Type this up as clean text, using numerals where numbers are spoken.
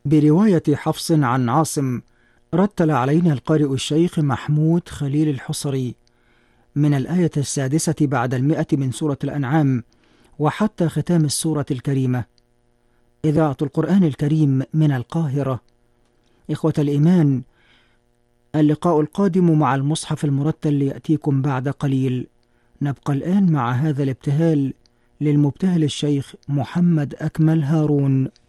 برواية حفص عن عاصم. رتل علينا القارئ الشيخ محمود خليل الحصري من الآية 6 بعد 100 من سورة الأنعام وحتى ختام السورة الكريمة. إذاعة القرآن الكريم من القاهرة. إخوة الإيمان، اللقاء القادم مع المصحف المرتل يأتيكم بعد قليل. نبقى الآن مع هذا الابتهال للمبتهل الشيخ محمد أكمل هارون.